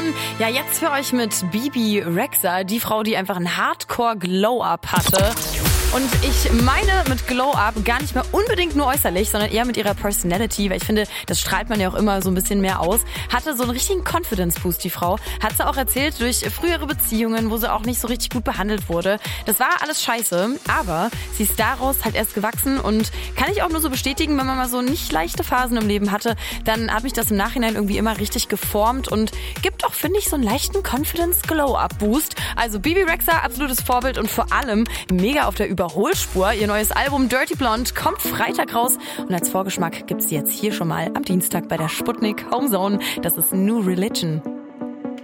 Morgen. Ja, jetzt für euch mit Bebe Rexha, die Frau, die einfach einen Hardcore-Glow-Up hatte. Und ich meine mit Glow-Up gar nicht mehr unbedingt nur äußerlich, sondern eher mit ihrer Personality, weil ich finde, das strahlt man ja auch immer so ein bisschen mehr aus. Hatte so einen richtigen Confidence-Boost, die Frau. Hat sie auch erzählt durch frühere Beziehungen, wo sie auch nicht so richtig gut behandelt wurde. Das war alles scheiße, aber sie ist daraus halt erst gewachsen und kann ich auch nur so bestätigen, wenn man mal so nicht leichte Phasen im Leben hatte, dann hat mich das im Nachhinein irgendwie immer richtig geformt und gibt auch, finde ich, so einen leichten Confidence-Glow-Up-Boost. Also Bebe Rexha, absolutes Vorbild und vor allem mega auf der Überholspur. Ihr neues Album Dirty Blonde kommt Freitag raus und als Vorgeschmack gibt's jetzt hier schon mal am Dienstag bei der Sputnik Homezone. Das ist New Religion.